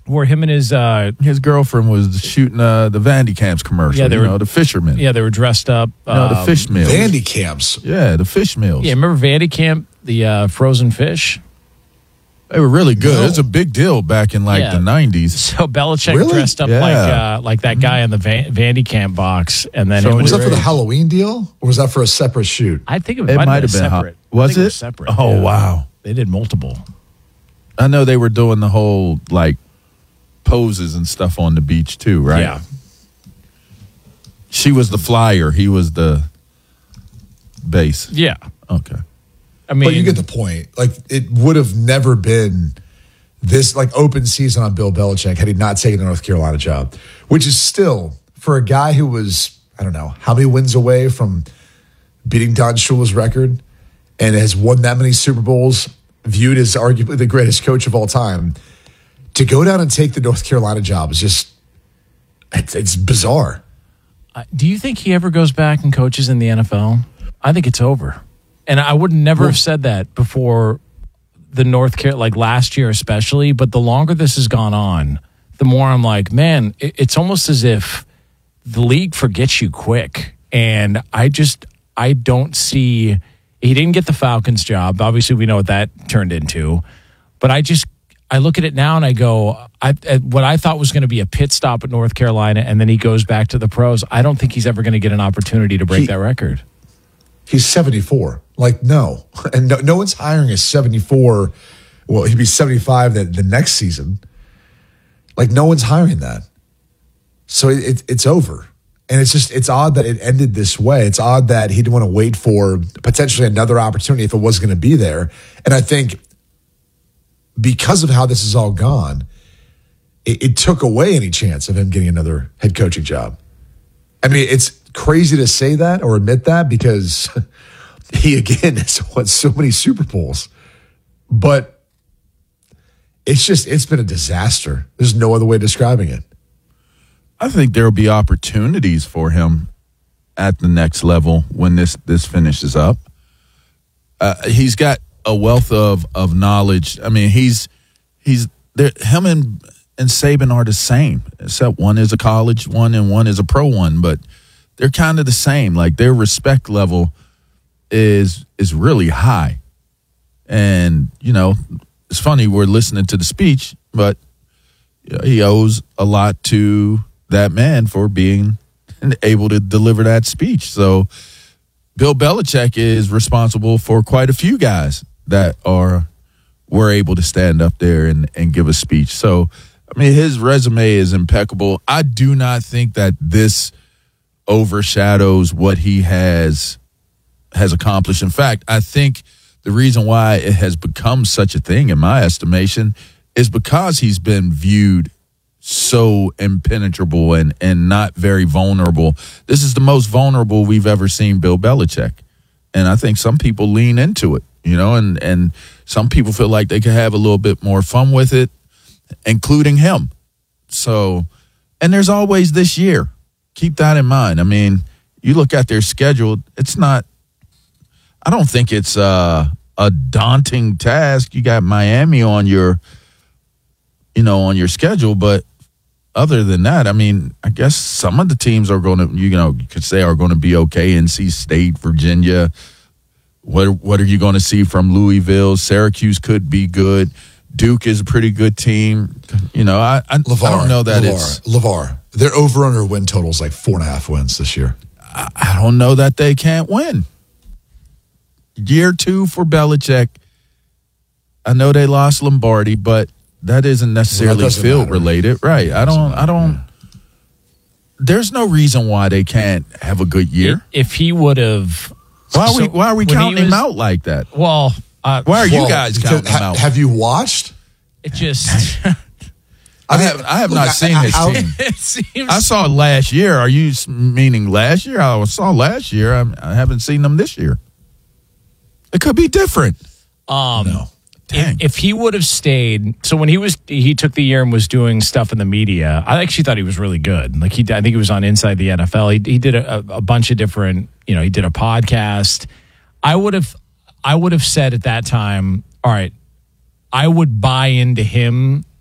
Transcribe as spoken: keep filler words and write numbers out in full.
where him and his uh, his girlfriend was shooting uh, the Vandy Camps commercial. Yeah, they you were, know, the fishermen. Yeah, they were dressed up. No, um, the fish meals. Vandy Camps. Yeah, the fish meals. Yeah, remember Vandy Camp, the uh, frozen fish? They were really good. No. It was a big deal back in like yeah. the nineties. So Belichick really? dressed up yeah. like uh, like that guy in the Van- Vandy Camp box, and then So it Was was that for the Halloween deal, or was that for a separate shoot? I think it, It might, might have have been. separate. Ho- was I think it? was separate? Oh yeah. wow! They did multiple. I know they were doing the whole like poses and stuff on the beach too, right? Yeah. She was the flyer. He was the base. Yeah. Okay. I mean, But you get the point. Like, it would have never been this, like, open season on Bill Belichick had he not taken the North Carolina job, which is still, for a guy who was, I don't know, how many wins away from beating Don Shula's record and has won that many Super Bowls, viewed as arguably the greatest coach of all time, to go down and take the North Carolina job is just, it's, it's bizarre. Uh, do you think he ever goes back and coaches in the N F L? I think it's over. And I would never have said that before the North Carolina, like last year especially, but the longer this has gone on, the more I'm like, man, it, it's almost as if the league forgets you quick. And I just, I don't see, he didn't get the Falcons job. Obviously, we know what that turned into. But I just, I look at it now and I go, I, at what I thought was going to be a pit stop at North Carolina, and then he goes back to the pros. I don't think he's ever going to get an opportunity to break He- that record. He's seventy-four. Like, no. And no, no one's hiring a seventy-four. Well, he'd be seventy-five the, the next season. Like, no one's hiring that. So it, it, it's over. And it's just, it's odd that it ended this way. It's odd that he didn't want to wait for potentially another opportunity if it was going to be there. And I think because of how this has all gone, it, it took away any chance of him getting another head coaching job. I mean, it's crazy to say that or admit that because he, again, has won so many Super Bowls. But it's just, it's been a disaster. There's no other way of describing it. I think there will be opportunities for him at the next level when this this finishes up. Uh, he's got a wealth of of knowledge. I mean, he's he's there. Him and and Saban are the same, except one is a college one and one is a pro one, but they're kind of the same. Like their respect level is is really high. And you know, it's funny we're listening to the speech, but you know, he owes a lot to that man for being able to deliver that speech. So Bill Belichick is responsible for quite a few guys that are were able to stand up there and, and give a speech. So, I mean, his resume is impeccable. I do not think that this overshadows what he has has accomplished. In fact, I think the reason why it has become such a thing, in my estimation, is because he's been viewed so impenetrable and, and not very vulnerable. This is the most vulnerable we've ever seen Bill Belichick. And I think some people lean into it, you know, and, and some people feel like they could have a little bit more fun with it, including him. So, and there's always this year. Keep that in mind. I mean, you look at their schedule, it's not, I don't think it's uh, a daunting task. You got Miami on your, you know, on your schedule, but other than that, I mean, I guess some of the teams are going to, you know, you could say are going to be okay. N C State, Virginia. What what are you going to see from Louisville? Syracuse could be good. Duke is a pretty good team. You know, I I, LeVar, I don't know that LeVar, it's LeVar. Their over under win total is like four and a half wins this year. I, I don't know that they can't win. Year two for Belichick. I know they lost Lombardi, but that isn't necessarily well, that field matter. related, right? I don't. I don't. Yeah. There's no reason why they can't have a good year. If he would have, Why are we? So Why are we when he counting him was- out like that? well, uh, Why are you Well, guys because- counting him ha- out? Have you watched? it just I have. I have look, not I- seen I- this I- team. it seems. I saw it last year. Are you s- meaning last year? I saw last year. I, I haven't seen them this year. It could be different. Um, No. Dang. If, if he would have stayed, so when he was, he took the year and was doing stuff in the media. I actually thought he was really good. Like he, I think he was on Inside the N F L. He, he did a, a bunch of different, you know, he did a podcast. I would have, I would have said at that time, all right, I would buy into him